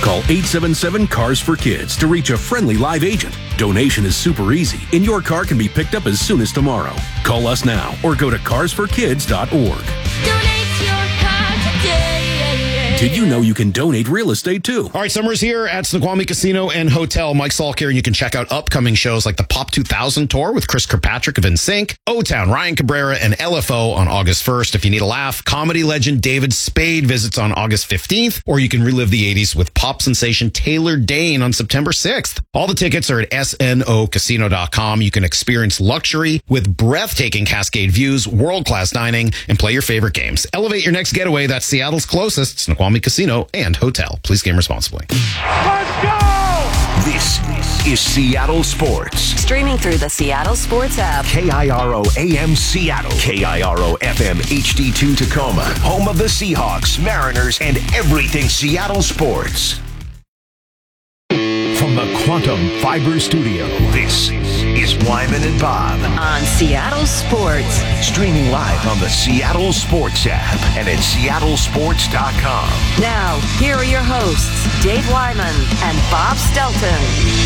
Call 877-CARS-FOR-KIDS to reach a friendly live agent. Donation is super easy, and your car can be picked up as soon as tomorrow. Call us now or go to carsforkids.org. Donate your car today. Did you know you can donate real estate too? All right, summer's here at Snoqualmie Casino and Hotel. Mike Salk here, and you can check out upcoming shows like the Pop 2000 Tour with Chris Kirkpatrick of NSYNC, O-Town, Ryan Cabrera, and LFO on August 1st. If you need a laugh, comedy legend David Spade visits on August 15th, or you can relive the 80s with pop sensation Taylor Dane on September 6th. All the tickets are at snocasino.com. You can experience luxury with breathtaking Cascade views, world-class dining, and play your favorite games. Elevate your next getaway. That's Seattle's closest, Snoqualmie Casino and Hotel. Please game responsibly. Let's go! This is Seattle Sports. Streaming through the Seattle Sports app. KIRO AM Seattle. KIRO FM HD2 Tacoma. Home of the Seahawks, Mariners, and everything Seattle sports. From the Quantum Fiber Studio, this is Wyman and Bob. On Seattle Sports. Streaming live on the Seattle Sports app and at seattlesports.com. Now, here are your hosts, Dave Wyman and Bob Stelton.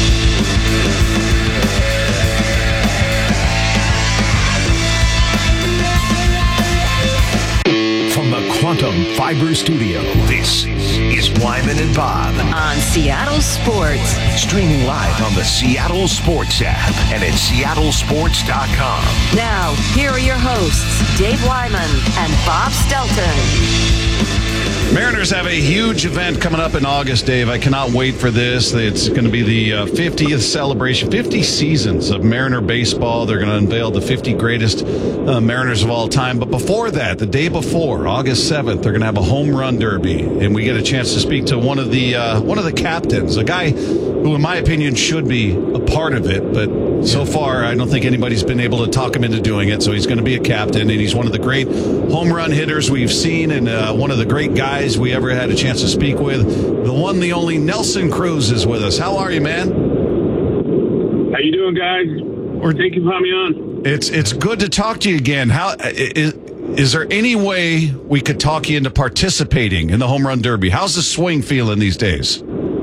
From the Quantum Fiber Studio, this is Wyman and Bob. On Seattle Sports. Streaming live on the Seattle Sports app and at seattlesports.com. Now, here are your hosts, Dave Wyman and Bob Stelton. Mariners have a huge event coming up in August, Dave. I cannot wait for this. It's going to be the 50th celebration, 50 seasons of Mariner baseball. They're going to unveil the 50 greatest Mariners of all time. But before that, the day before, August 7th, they're going to have a home run derby. And we get a chance to speak to one of the captains, a guy who, in my opinion, should be a part of it. But so far, I don't think anybody's been able to talk him into doing it. So he's going to be a captain, and he's one of the great home run hitters we've seen, and one of the great guys we ever had a chance to speak with. The one, the only Nelson Cruz is with us. How are you, man? How you doing, guys? Thank you for having me on. It's good to talk to you again. How is there any way we could talk you into participating in the home run derby? How's the swing feeling these days?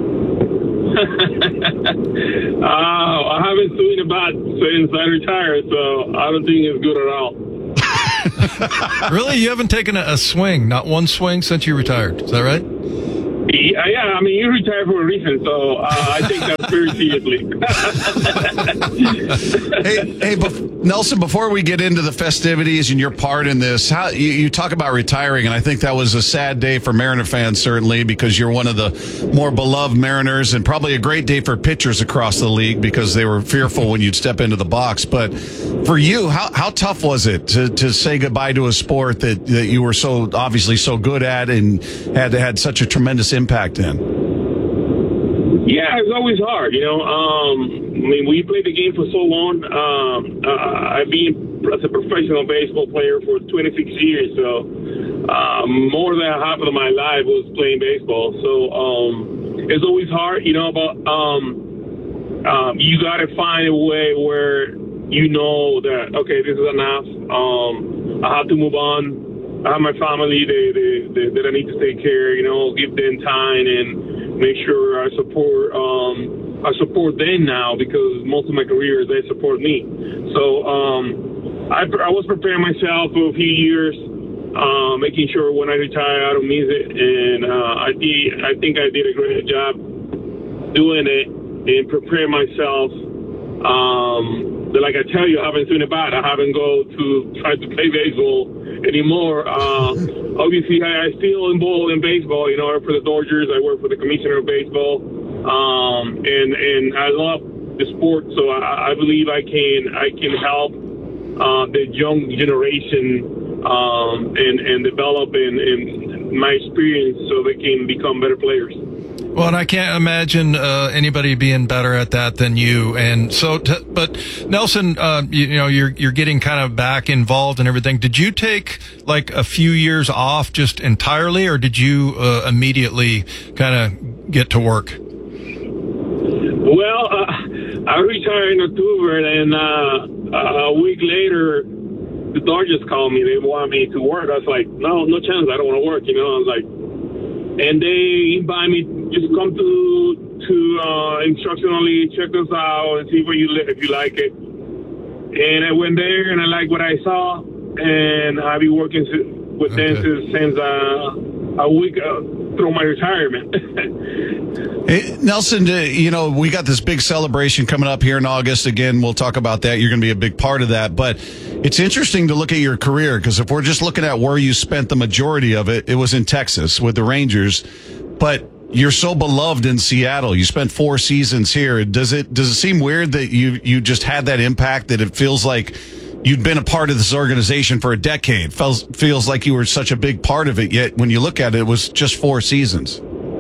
I haven't swung a bat since I retired, so I don't think it's good at all. Really? You haven't taken a swing, not one swing since you retired. Is that right? Yeah, I mean, you retired for a reason, so I take that very seriously. Hey, Nelson, before we get into the festivities and your part in this, how you talk about retiring, and I think that was a sad day for Mariner fans, certainly, because you're one of the more beloved Mariners, and probably a great day for pitchers across the league because they were fearful when you'd step into the box. But for you, how tough was it to say goodbye to a sport that you were so obviously so good at and had such a tremendous impact in? Yeah, it's always hard, I mean, we played the game for so long. I've been as a professional baseball player for 26 years, so more than half of my life was playing baseball. So it's always hard, but you got to find a way where you know that, okay, this is enough. I have to move on. I have my family that I need to take care, give them time and make sure I support them now because most of my career they support me. So I was preparing myself for a few years, making sure when I retire I don't miss it, and I think I did a great job doing it and preparing myself. But like I tell you, I haven't seen a bat. I haven't go to try to play baseball anymore. Obviously, I still involved in baseball. I work for the Dodgers. I work for the commissioner of baseball, and I love the sport. So I believe I can help the young generation and develop in my experience so they can become better players. Well, and I can't imagine anybody being better at that than you. And so, but Nelson, you're getting kind of back involved and everything. Did you take like a few years off just entirely, or did you immediately kind of get to work? Well, I retired in October, and a week later, the Dodgers called me. They want me to work. I was like, no chance. I don't want to work. I was like. and they invite me just come to instructionally check us out and see where you live if you like it. And I went there and I liked what I saw, and I've been working with dancers since a week through my retirement. Hey, Nelson, we got this big celebration coming up here in August. Again, we'll talk about that. You're going to be a big part of that. But it's interesting to look at your career, because if we're just looking at where you spent the majority of it, it was in Texas with the Rangers. But you're so beloved in Seattle. You spent 4 seasons here. Does it seem weird that you just had that impact, that it feels like you'd been a part of this organization for a decade? Feels like you were such a big part of it, yet when you look at it, it was just 4 seasons.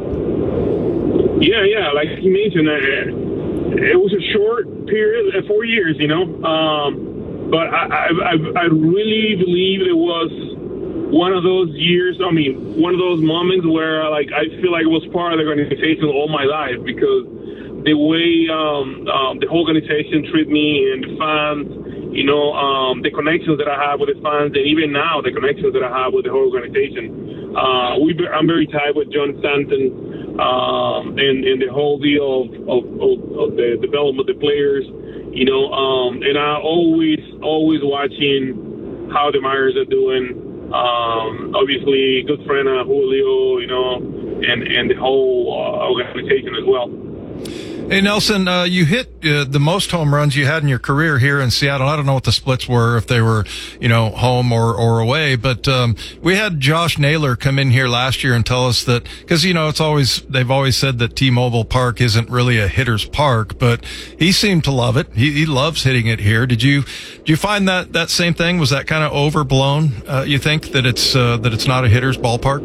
Yeah, like you mentioned, it was a short period, 4 years, but I really believe it was one of those years, one of those moments where I feel like it was part of the organization all my life, because the way the whole organization treated me and the fans, the connections that I have with the fans, and even now the connections that I have with the whole organization. I'm very tight with John Stanton and the whole deal of the development of the players, and I always watching how the Mariners are doing. Obviously, good friend of Julio, and the whole organization as well. Hey, Nelson, you hit the most home runs you had in your career here in Seattle. I don't know what the splits were, if they were, home or away, but we had Josh Naylor come in here last year and tell us that, because, they've always said that T-Mobile Park isn't really a hitter's park, but he seemed to love it. He loves hitting it here. Did you find that same thing? Was that kind of overblown, you think, that it's not a hitter's ballpark?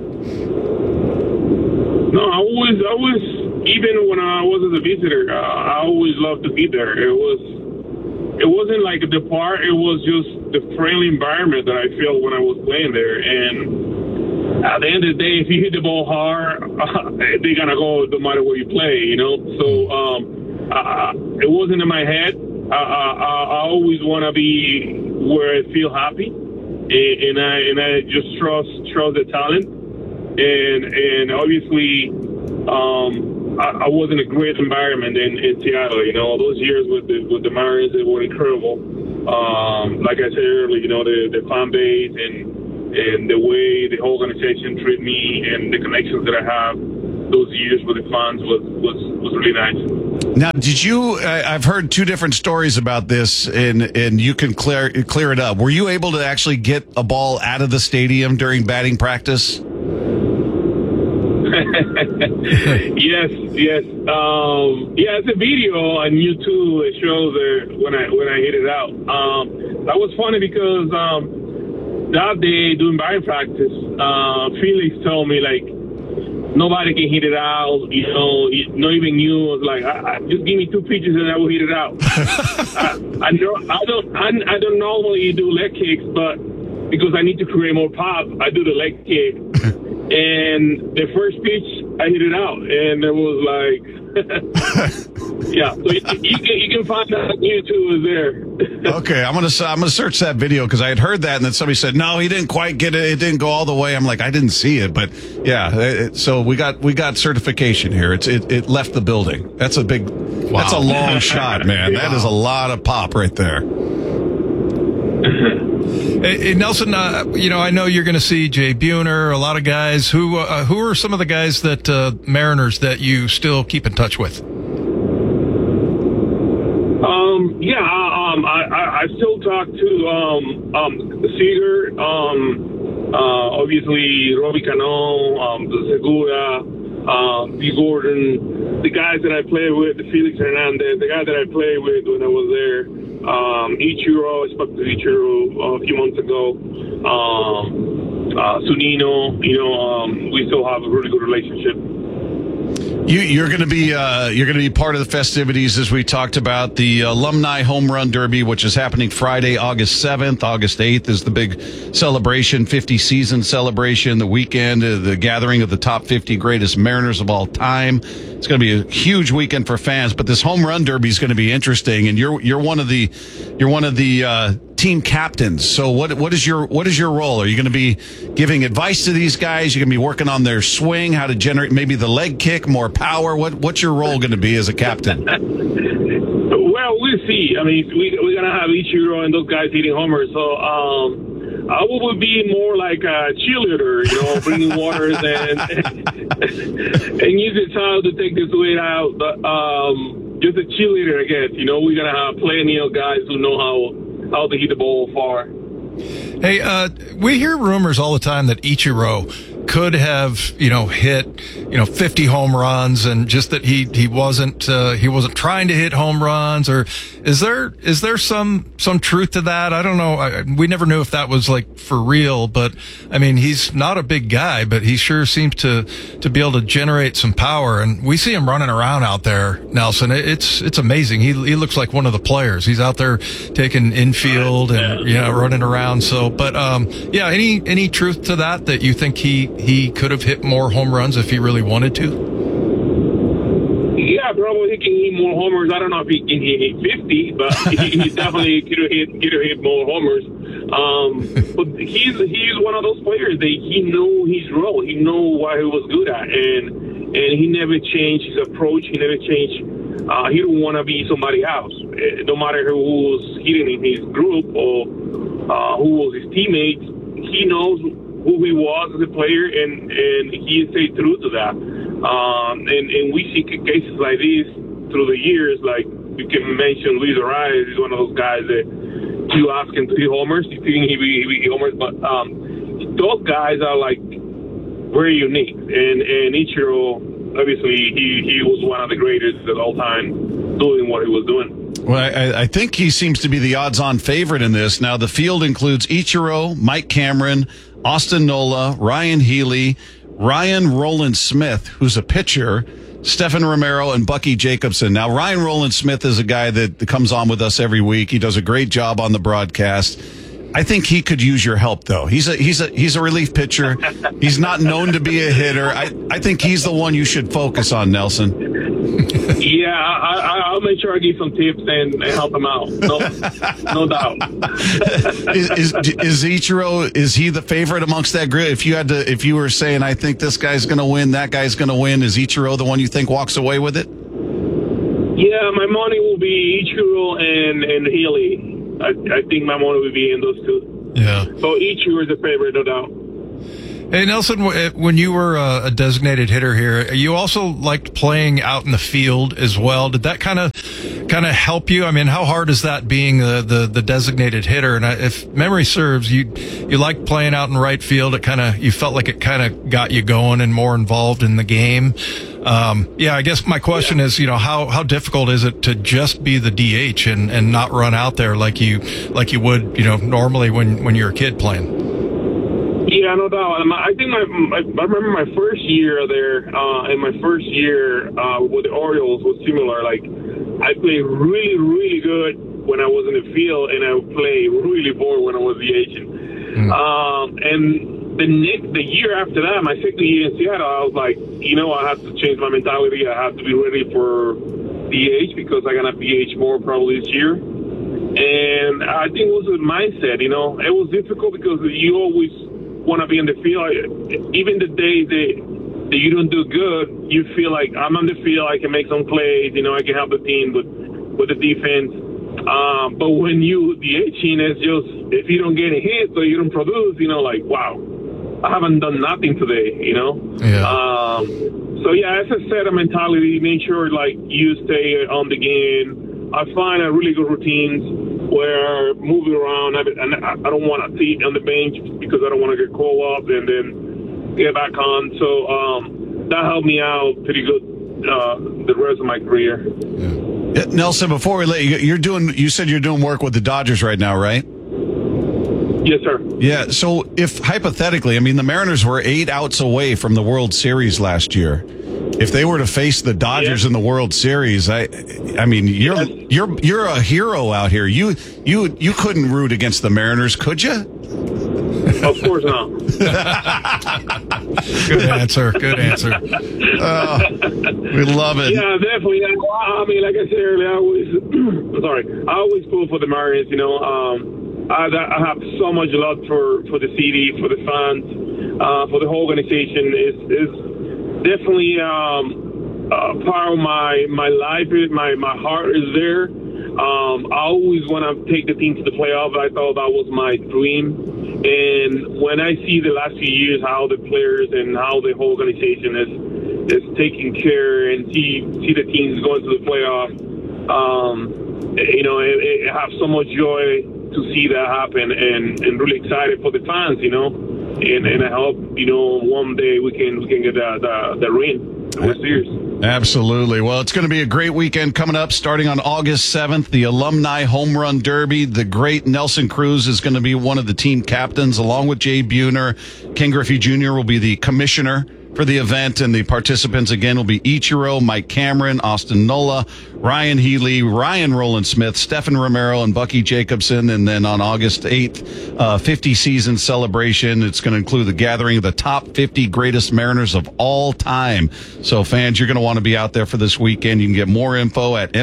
No, I was even when I was as a visitor, I always loved to be there. It wasn't like the park. It was just the friendly environment that I felt when I was playing there. And at the end of the day, if you hit the ball hard, they're gonna go no matter where you play. So it wasn't in my head. I always want to be where I feel happy, and I just trust the talent, and obviously. I was in a great environment in Seattle. Those years with the Mariners, they were incredible. Like I said earlier, the fan base and the way the whole organization treated me and the connections that I have those years with the fans was really nice. Now, did you? I've heard 2 different stories about this, and you can clear it up. Were you able to actually get a ball out of the stadium during batting practice? Yes. It's a video on YouTube. It shows when I hit it out. That was funny because that day during batting practice, Felix told me nobody can hit it out. Not even you. I was like, just give me 2 pitches and I will hit it out. I don't normally do leg kicks, but because I need to create more pop, I do the leg kick. And the first pitch, I hit it out, and it was like, yeah. So you can find that on YouTube. Is there? Okay, I'm gonna search that video, because I had heard that, and then somebody said no, he didn't quite get it. It didn't go all the way. I'm like, I didn't see it, but yeah. So we got certification here. It left the building. That's a big. Wow. That's a long shot, man. That is a lot of pop right there. Hey, Nelson, I know you're going to see Jay Buhner, a lot of guys. Who are some of the guys that Mariners that you still keep in touch with? I still talk to Seager, obviously Robbie Cano, Segura, D. Gordon, the guys that I played with, Felix Hernandez, the guy that I played with when I was there. Ichiro, I spoke to Ichiro a few months ago. Sunino, we still have a really good relationship. You're going to be part of the festivities, as we talked about, the Alumni Home Run Derby, which is happening Friday, August 7th. August 8th is the big celebration, 50 season celebration. The weekend, the gathering of the top 50 greatest Mariners of all time. It's going to be a huge weekend for fans, but this Home Run Derby is going to be interesting. And you're one of the team captains. So what is your role? Are you going to be giving advice to these guys? You're going to be working on their swing, how to generate maybe the leg kick, more power. What's your role going to be as a captain? Well, we'll see. I mean, we're going to have Ichiro and those guys hitting homers. So I would be more like a cheerleader, bringing waters and use the child to take this weight out. But just a cheerleader, I guess. We're going to have plenty of guys who know how to hit the ball far. Hey, we hear rumors all the time that Ichiro could have, hit, 50 home runs, and just that he wasn't trying to hit home runs. Or is there some truth to that? I don't know. We never knew if that was like for real, but I mean, he's not a big guy, but he sure seems to be able to generate some power. And we see him running around out there, Nelson. It's amazing. He looks like one of the players. He's out there taking infield and, running around. So, but, any truth to that you think he could have hit more home runs if he really wanted to? Yeah, probably he can hit more homers. I don't know if he can hit 50, but he definitely could have hit more homers. But he's one of those players that he knew his role. He knew what he was good at, and he never changed his approach. He never changed. He didn't want to be somebody else. No matter who was hitting in his group or who was his teammates, he knows who he was as a player, and he stayed true to that. And we see cases like this through the years. Like you can mention Luis Arraez is one of those guys that you ask him to hit homers, you think he hit homers, but those guys are like very unique. And Ichiro, obviously, he was one of the greatest of all time doing what he was doing. Well, I think he seems to be the odds-on favorite in this. Now, the field includes Ichiro, Mike Cameron, Austin Nola, Ryan Healy, Ryan Rowland-Smith, who's a pitcher, Stephen Romero, and Bucky Jacobson. Now, Ryan Rowland-Smith is a guy that comes on with us every week. He does a great job on the broadcast. I think he could use your help, though. He's a relief pitcher. He's not known to be a hitter. I think he's the one you should focus on, Nelson. Yeah, I'll make sure I give some tips and help him out. No doubt. Is Ichiro, is he the favorite amongst that group? If you were saying, I think this guy's going to win, that guy's going to win, is Ichiro the one you think walks away with it? Yeah, my money will be Ichiro and Healy. I think my money will be in those two. Yeah. So Ichiro is the favorite, no doubt. Hey, Nelson, when you were a designated hitter here, you also liked playing out in the field as well. Did that kind of help you? I mean, how hard is that being the designated hitter? And if memory serves, you liked playing out in right field. You felt like it kind of got you going and more involved in the game. I guess my question is, how difficult is it to just be the DH and not run out there like you would, normally when you're a kid playing? Yeah, no doubt. I think I remember my first year there, and my first year with the Orioles was similar. Like, I played really, really good when I was in the field, and I played really poor when I was the agent. And the year after that, my second year in Seattle, I was like, I have to change my mentality. I have to be ready for DH because I'm going to DH more probably this year. And I think it was a mindset, It was difficult because you always want to be in the field. Even the days that you don't do good, you feel like I'm on the field, I can make some plays, I can help the team with the defense. But when you DHing, it's just, if you don't get a hit or you don't produce, like, wow, I haven't done nothing today, Yeah. It's a set of mentality. Make sure, you stay on the game. I find a really good routines where moving around, I don't want to sit on the bench because I don't want to get called up and then get back on. So that helped me out pretty good the rest of my career. Yeah. Nelson, before we let you said you're doing work with the Dodgers right now, right? Yes, sir. Yeah. So if hypothetically, the Mariners were 8 outs away from the World Series last year. If they were to face the Dodgers in the World Series, you're a hero out here. You couldn't root against the Mariners, could you? Of course not. Good answer. We love it. Yeah, definitely. Like I said earlier, I always pull for the Mariners. I have so much love for the city, for the fans, for the whole organization. Is definitely part of my life. My heart is there. I always want to take the team to the playoffs. I thought that was my dream. And when I see the last few years how the players and how the whole organization is taking care and see the teams going to the playoffs, I have so much joy to see that happen, and really excited for the fans, and I hope one day we can get the ring. We're serious. Absolutely. Well, it's going to be a great weekend coming up starting on August 7th, the Alumni Home Run Derby. The great Nelson Cruz is going to be one of the team captains along with Jay Buhner. Ken Griffey Jr. will be the commissioner for the event, and the participants again will be Ichiro, Mike Cameron, Austin Nola, Ryan Healy, Ryan Rowland-Smith, Stephen Romero, and Bucky Jacobson. And then on August 8th, 50 season celebration. It's going to include the gathering of the top 50 greatest Mariners of all time. So fans, you're going to want to be out there for this weekend. You can get more info at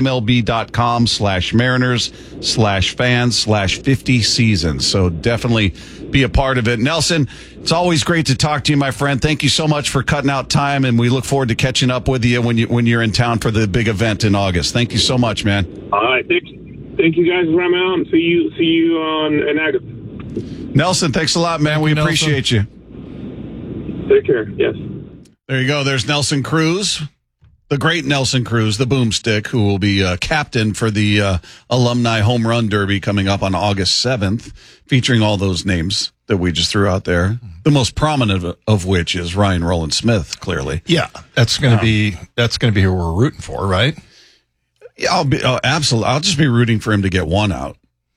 MLB.com/Mariners/fans/50 seasons. So definitely be a part of it. Nelson, it's always great to talk to you, my friend. Thank you so much for cutting out time, and we look forward to catching up with you when you're in town for the big event in August. Thank you so much, man. All right, thank you guys for having me on. See you in August. Nelson, thanks a lot, man. We appreciate you. Take care. Yes. There you go. There's Nelson Cruz, the great Nelson Cruz, the boomstick, who will be captain for the Alumni Home Run Derby coming up on August 7th, featuring all those names that we just threw out there. The most prominent of which is Ryan Rowland-Smith, clearly. Yeah, that's going to be who we're rooting for, right? Yeah, absolutely. I'll just be rooting for him to get one out.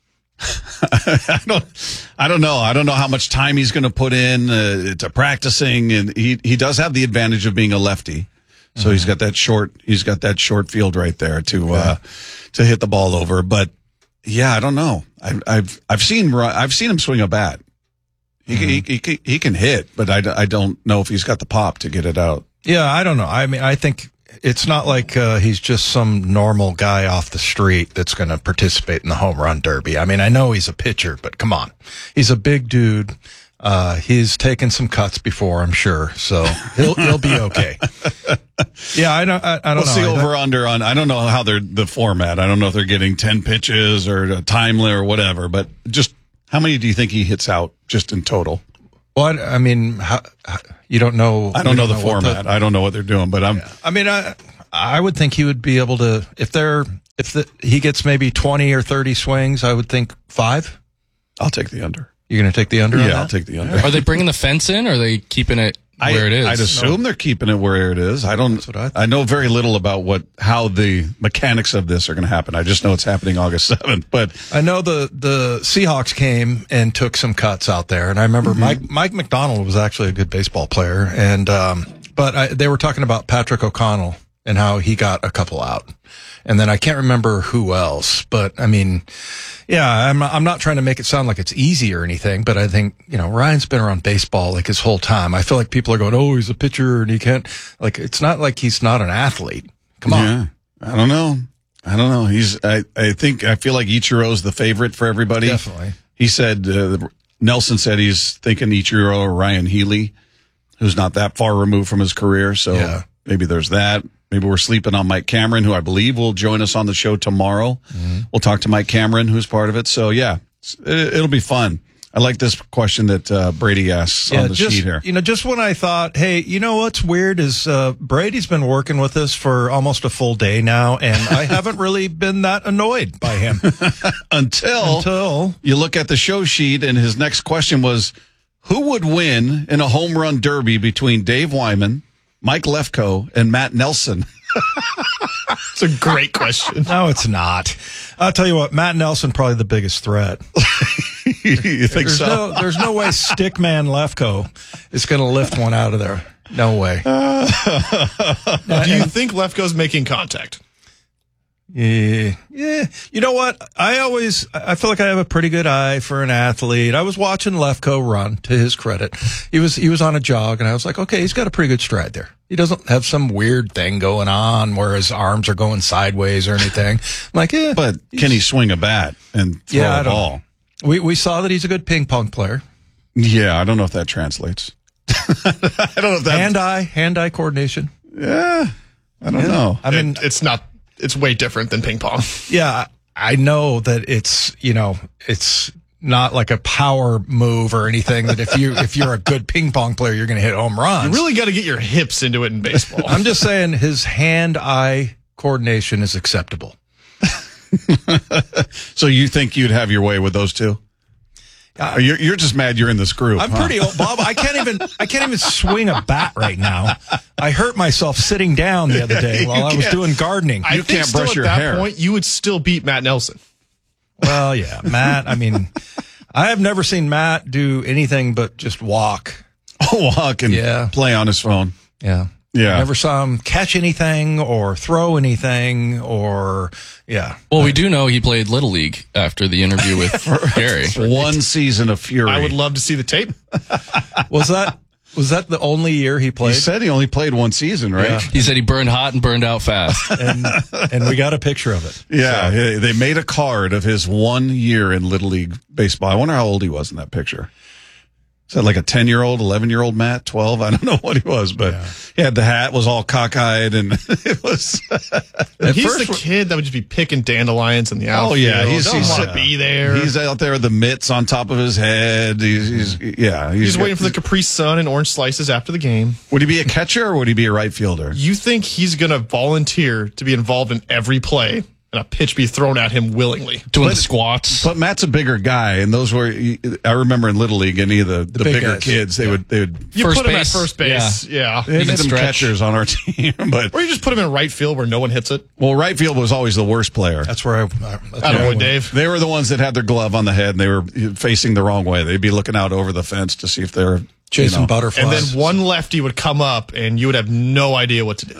I don't know. I don't know how much time he's going to put in to practicing, and he does have the advantage of being a lefty. So he's got that short field right there to hit the ball over. But yeah, I don't know. I've seen him swing a bat. He can hit, but I don't know if he's got the pop to get it out. Yeah, I don't know. I mean, I think it's not like he's just some normal guy off the street that's going to participate in the home run derby. I mean, I know he's a pitcher, but come on, he's a big dude. He's taken some cuts before, I'm sure, so he'll be okay. Yeah, I don't know. We'll see over under on. I don't know how they're the format. I don't know if they're getting 10 pitches or a time limit or whatever. But just how many do you think he hits out just in total? Well, I mean, you don't know. I don't know the format. I don't know what they're doing, but I mean, I would think he would be able to if he gets maybe 20 or 30 swings. I would think 5. I'll take the under. You're going to take the under? Yeah, I'll take the under. Are they bringing the fence in, or are they keeping it where it is? I'd assume they're keeping it where it is. I know very little about how the mechanics of this are going to happen. I just know it's happening August 7th. But I know the Seahawks came and took some cuts out there, and I remember Mike McDonald was actually a good baseball player, and but they were talking about Patrick O'Connell and how he got a couple out, and then I can't remember who else, but I mean. Yeah, I'm not trying to make it sound like it's easy or anything, but I think, Ryan's been around baseball like his whole time. I feel like people are going, oh, he's a pitcher and he can't, like, it's not like he's not an athlete. Come on. Yeah, I don't know. I feel like Ichiro's the favorite for everybody. Definitely. He said, Nelson said he's thinking Ichiro or Ryan Healy, who's not that far removed from his career. So maybe there's that. Maybe we're sleeping on Mike Cameron, who I believe will join us on the show tomorrow. Mm-hmm. We'll talk to Mike Cameron, who's part of it. So, yeah, it'll be fun. I like this question that Brady asks on the sheet here. Just when I thought, hey, what's weird is Brady's been working with us for almost a full day now, and I haven't really been that annoyed by him. Until you look at the show sheet, and his next question was, who would win in a home run derby between Dave Wyman, Mike Lefkoe, and Matt Nelson? It's a great question. No, it's not. I'll tell you what, Matt Nelson probably the biggest threat. You think so? There's no way Stickman Lefkoe is going to lift one out of there. No way. Do you think Lefkoe's making contact? Yeah. You know what? I feel like I have a pretty good eye for an athlete. I was watching Lefkoe run, to his credit. He was on a jog, and I was like, okay, he's got a pretty good stride there. He doesn't have some weird thing going on where his arms are going sideways or anything. I'm like, but can he swing a bat and throw a ball? We saw that he's a good ping pong player. Yeah, I don't know if that translates. I don't know if that hand-eye coordination. Yeah, I don't know. I mean, it's way different than ping pong. Yeah, I know that it's not like a power move or anything. That if you're a good ping pong player, you're going to hit home runs. You really got to get your hips into it in baseball. I'm just saying his hand-eye coordination is acceptable. So you think you'd have your way with those two? You're just mad you're in this group. I'm pretty old, Bob. I can't even swing a bat right now. I hurt myself sitting down the other day while I was doing gardening. I think can't brush your at that hair. point, you would still beat Matt Nelson. Well, yeah, Matt. I mean, I have never seen Matt do anything but just walk. Walk and play on his phone. Yeah. Yeah. Never saw him catch anything or throw anything or, Well, we do know he played Little League after the interview with Gary. One season of fury. I would love to see the tape. Was that the only year he played? He said he only played one season, right? Yeah. He said he burned hot and burned out fast. and we got a picture of it. Yeah. So. They made a card of his 1 year in Little League baseball. I wonder how old he was in that picture. Is that like a 10-year-old, 11-year-old Matt, 12? I don't know what he was, but he had the hat, was all cockeyed, and it was... He's the kid that would just be picking dandelions in the outfield. Oh, yeah. He's want to be there. He's out there with the mitts on top of his head. He's waiting for the Capri Sun and orange slices after the game. Would he be a catcher or would he be a right fielder? You think he's going to volunteer to be involved in every play and a pitch be thrown at him willingly? Doing the squats. But Matt's a bigger guy, and those were, I remember in Little League, any of the bigger guys. kids, they would You first put him at base. first base. Yeah. They made them stretch. catchers on our team. But Or you just put him in right field where no one hits it. well, right field was always the worst player. That's where I don't know, Dave. They were the ones that had their glove on the head, and they were facing the wrong way. They'd be looking out over the fence to see if they're chasing butterflies. And then one lefty would come up, and you would have no idea what to do.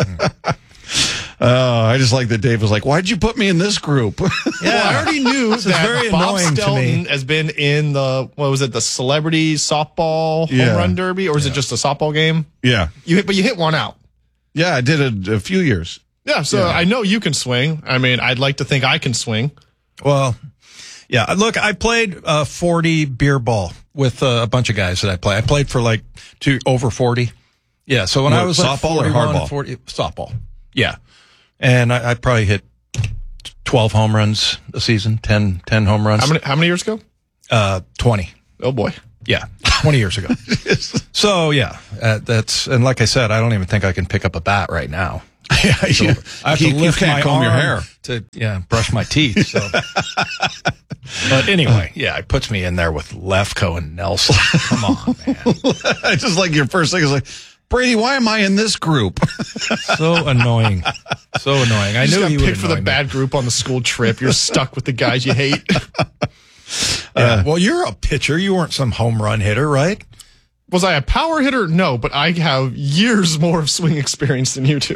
I just like that Dave was like, why'd you put me in this group? Well, I already knew that very Bob annoying to Stelton me. has been in the celebrity softball home run derby, or is it just a softball game? Yeah. But you hit one out. Yeah, I did it a few years. Yeah, so I know you can swing. I mean, I'd like to think I can swing. Well, yeah. Look, I played 40 beer ball with a bunch of guys that I play. I played for like over 40. Yeah. So when I was like softball or 41, hardball? 40, softball. Yeah. And I probably hit 12 home runs a season, 10 home runs. How many years ago? 20. Oh boy. Yeah. 20 years ago. So yeah, and like I said, I don't even think I can pick up a bat right now. Yeah, So I have to you lift can't my comb your arm hair. to brush my teeth. So, but anyway, it puts me in there with Lefko and Nelson. Come on, man, I just like your first thing is like, Brady, why am I in this group? so annoying, so annoying. I You just knew got he would picked for the annoy me. bad group on the school trip. You're stuck with the guys you hate. Well, you're a pitcher. You weren't some home run hitter, right? Was I a power hitter? No, but I have years more of swing experience than you two.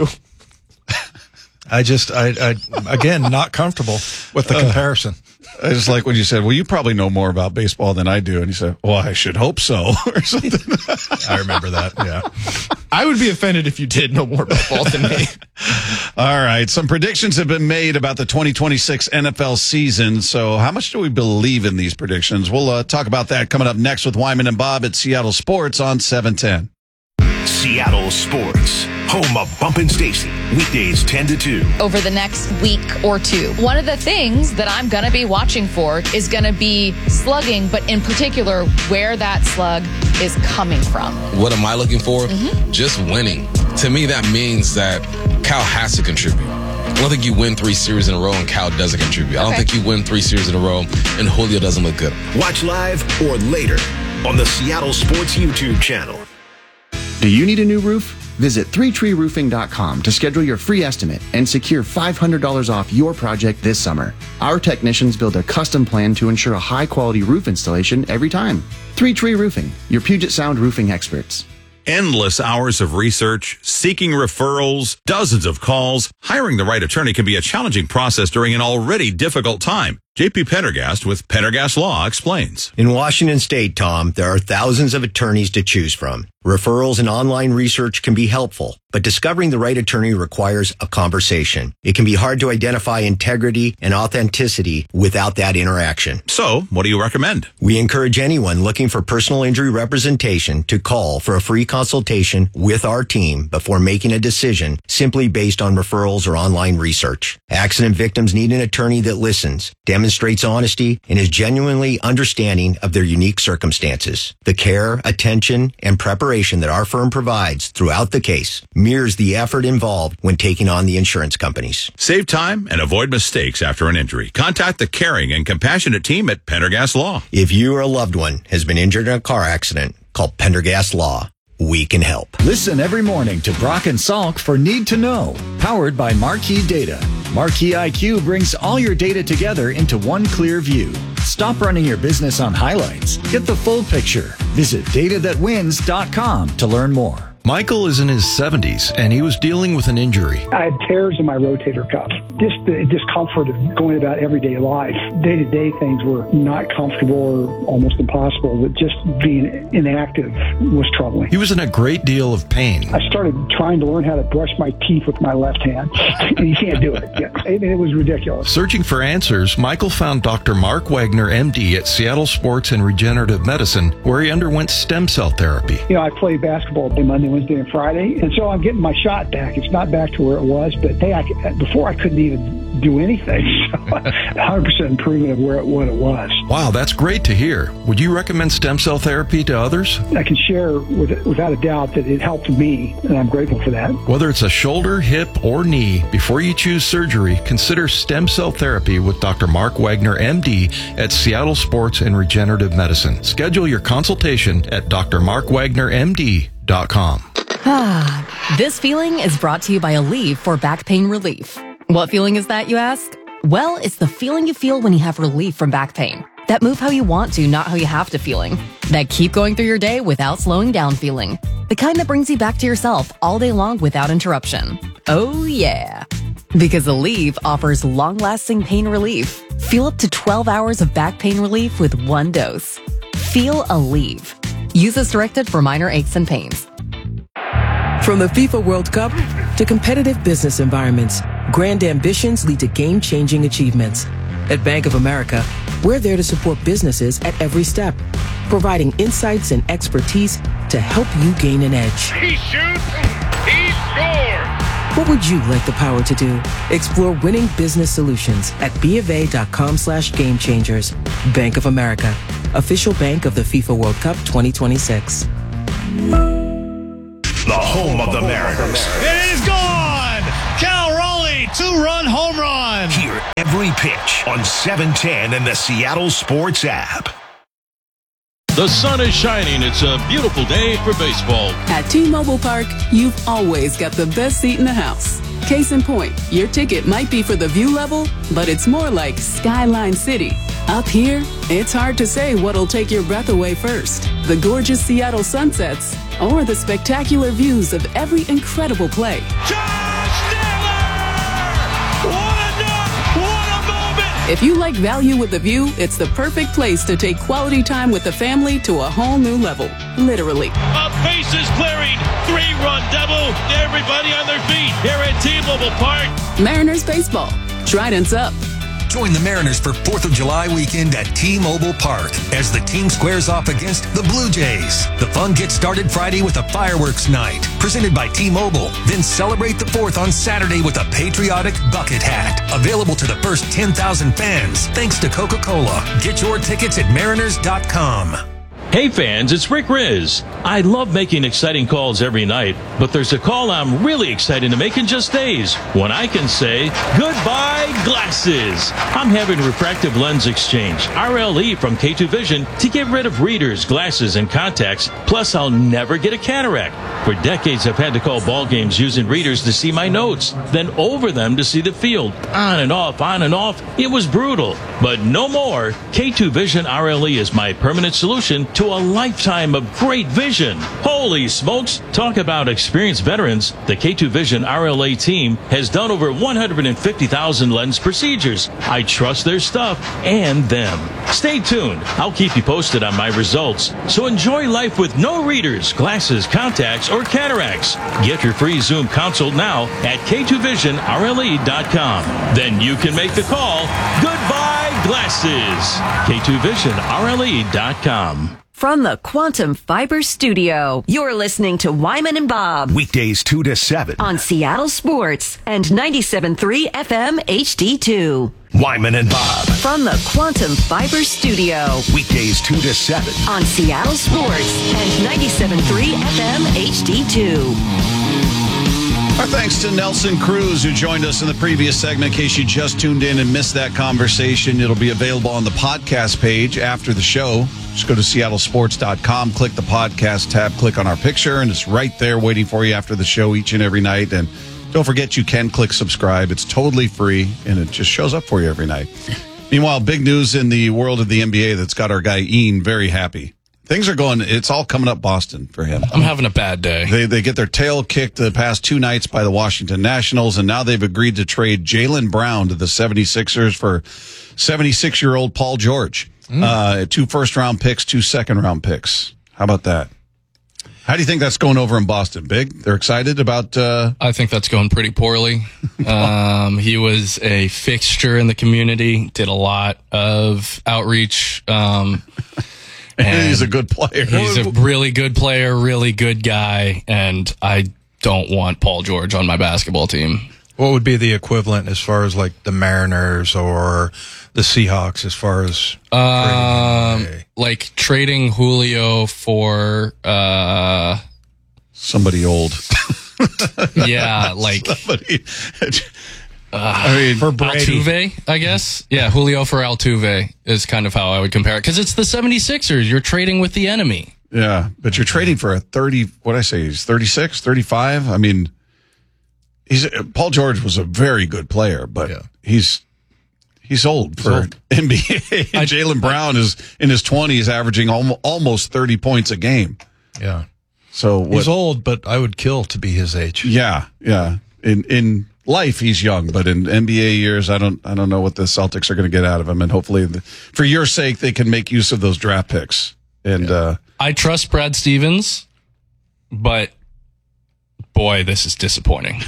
I again, not comfortable with the comparison. I just like when you said, well, you probably know more about baseball than I do. And you said, well, I should hope so, or something. I remember that. Yeah. I would be offended if you did know more about ball than me. All right. Some predictions have been made about the 2026 NFL season. So how much do we believe in these predictions? We'll talk about that coming up next with Wyman and Bob at Seattle Sports on 710. Seattle Sports, home of Bumpin' Stacy, weekdays 10 to 2. Over the next week or two. One of the things that I'm going to be watching for is going to be slugging, but in particular, where that slug is coming from. What am I looking for? Just winning. To me, that means that Cal has to contribute. I don't think you win 3 series in a row and Cal doesn't contribute. I don't think you win 3 series in a row and Julio doesn't look good. Watch live or later on the Seattle Sports YouTube channel. Do you need a new roof? Visit 3treeroofing.com to schedule your free estimate and secure $500 off your project this summer. Our technicians build a custom plan to ensure a high-quality roof installation every time. 3 Tree Roofing, your Puget Sound roofing experts. Endless hours of research, seeking referrals, dozens of calls. Hiring the right attorney can be a challenging process during an already difficult time. JP Pendergast with Pendergast Law explains. In Washington State, Tom, there are thousands of attorneys to choose from. Referrals and online research can be helpful, but discovering the right attorney requires a conversation. It can be hard to identify integrity and authenticity without that interaction. So, what do you recommend? We encourage anyone looking for personal injury representation to call for a free consultation with our team before making a decision simply based on referrals or online research. Accident victims need an attorney that listens, demonstrates honesty, and is genuinely understanding of their unique circumstances. The care, attention, and preparation that our firm provides throughout the case mirrors the effort involved when taking on the insurance companies. Save time and avoid mistakes after an injury. Contact the caring and compassionate team at Pendergast Law. If you or a loved one has been injured in a car accident, call Pendergast Law. We can help. Listen every morning to Brock and Salk for Need to Know, powered by Marquee Data. Marquee IQ brings all your data together into one clear view. Stop running your business on highlights. Get the full picture. Visit datathatwins.com to learn more. Michael is in his 70s, and he was dealing with an injury. I had tears in my rotator cuff. Just the discomfort of going about everyday life. Day-to-day things were not comfortable or almost impossible, but just being inactive was troubling. He was in a great deal of pain. I started trying to learn how to brush my teeth with my left hand, and you can't do it. I mean, it was ridiculous. Searching for answers, Michael found Dr. Mark Wagner, MD, at Seattle Sports and Regenerative Medicine, where he underwent stem cell therapy. You know, I played basketball Monday, Wednesday, and Friday, and so I'm getting my shot back. It's not back to where it was, but hey, before I couldn't even do anything. So 100% improvement of what it was. Wow, that's great to hear. Would you recommend stem cell therapy to others? I can share without a doubt that it helped me, and I'm grateful for that. Whether it's a shoulder, hip, or knee, before you choose surgery, consider stem cell therapy with Dr. Mark Wagner, MD, at Seattle Sports and Regenerative Medicine. Schedule your consultation at drmarkwagnermd.com. This feeling is brought to you by Aleve for back pain relief. What feeling is that, you ask? Well, it's the feeling you feel when you have relief from back pain. That move how you want to, not how you have to feeling. That keep going through your day without slowing down feeling. The kind that brings you back to yourself all day long without interruption. Oh yeah. Because Aleve offers long-lasting pain relief. Feel up to 12 hours of back pain relief with one dose. Feel Aleve. Use as directed for minor aches and pains. From the FIFA World Cup to competitive business environments, grand ambitions lead to game-changing achievements. At Bank of America, we're there to support businesses at every step, providing insights and expertise to help you gain an edge. He shoots, he scores! What would you like the power to do? Explore winning business solutions at BofA.com/gamechangers. Bank of America, official bank of the FIFA World Cup 2026. The home of the Mariners. It is gone! Cal Raleigh, 2-run home run! Hear every pitch on 710 and the Seattle Sports app. The sun is shining. It's a beautiful day for baseball. At T-Mobile Park, you've always got the best seat in the house. Case in point, your ticket might be for the view level, but it's more like Skyline City. Up here, it's hard to say what'll take your breath away first. The gorgeous Seattle sunsets or the spectacular views of every incredible play. If you like value with the view, it's the perfect place to take quality time with the family to a whole new level. Literally. A bases clearing, 3-run double. Everybody on their feet here at T-Mobile Park. Mariners baseball. Trident's up. Join the Mariners for 4th of July weekend at T-Mobile Park as the team squares off against the Blue Jays. The fun gets started Friday with a fireworks night presented by T-Mobile. Then celebrate the 4th on Saturday with a patriotic bucket hat. Available to the first 10,000 fans thanks to Coca-Cola. Get your tickets at mariners.com. Hey fans, it's Rick Riz. I love making exciting calls every night, but there's a call I'm really excited to make in just days when I can say goodbye glasses. I'm having refractive lens exchange, RLE from K2 Vision, to get rid of readers, glasses, and contacts. Plus, I'll never get a cataract. For decades, I've had to call ball games using readers to see my notes, then over them to see the field. On and off, on and off. It was brutal, but no more. K2 Vision RLE is my permanent solution to a lifetime of great vision. Holy smokes! Talk about experienced veterans. The K2 Vision RLA team has done over 150,000 lens procedures. I trust their stuff and them. Stay tuned. I'll keep you posted on my results. So enjoy life with no readers, glasses, contacts, or cataracts. Get your free Zoom consult now at K2VisionRLE.com. Then you can make the call. Goodbye, glasses. K2VisionRLE.com. From the Quantum Fiber Studio, you're listening to Wyman and Bob. Weekdays 2 to 7. On Seattle Sports and 97.3 FM HD2. Wyman and Bob. From the Quantum Fiber Studio. Weekdays 2 to 7. On Seattle Sports and 97.3 FM HD2. Our thanks to Nelson Cruz, who joined us in the previous segment. In case you just tuned in and missed that conversation, it'll be available on the podcast page after the show. Just go to seattlesports.com, click the podcast tab, click on our picture, and it's right there waiting for you after the show each and every night. And don't forget, you can click subscribe. It's totally free, and it just shows up for you every night. Meanwhile, big news in the world of the NBA that's got our guy Ian very happy. Things are going, it's all coming up Boston for him. I'm having a bad day. They get their tail kicked the past 2 nights by the Washington Nationals, and now they've agreed to trade Jaylen Brown to the 76ers for 76-year-old Paul George. 2 first-round picks, 2 second-round picks. How about that? How do you think that's going over in Boston? Big? They're excited about... I think that's going pretty poorly. He was a fixture in the community, did a lot of outreach. And he's a good player. He's a really good player, really good guy, and I don't want Paul George on my basketball team. What would be the equivalent as far as like the Mariners or the Seahawks as far as like trading Julio for somebody old? Yeah, like somebody. I mean, for Altuve, I guess. Yeah, Julio for Altuve is kind of how I would compare it. Because it's the 76ers. You're trading with the enemy. Yeah, but you're trading for a 30, what'd I say? He's 36, 35? I mean, Paul George was a very good player, but he's old for NBA. And Jaylen Brown is in his 20s, averaging almost 30 points a game. Yeah. So he's old, but I would kill to be his age. Yeah, yeah. In life, he's young, but in NBA years, I don't know what the Celtics are going to get out of him. And hopefully, for your sake, they can make use of those draft picks. And I trust Brad Stevens, but boy, this is disappointing.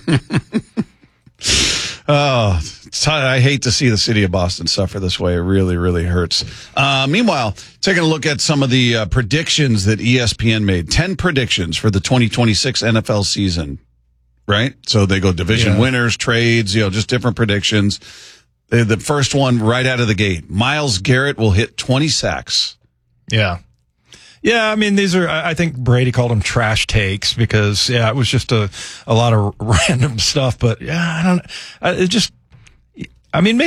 Oh, I hate to see the city of Boston suffer this way. It really, really hurts. Meanwhile, taking a look at some of the predictions that ESPN made. 10 predictions for the 2026 NFL season. Right? So they go division winners, trades, just different predictions. The first one right out of the gate. Myles Garrett will hit 20 sacks. Yeah. Yeah, I mean, these are, I think Brady called them trash takes because, it was just a lot of random stuff. But, I don't know. Maybe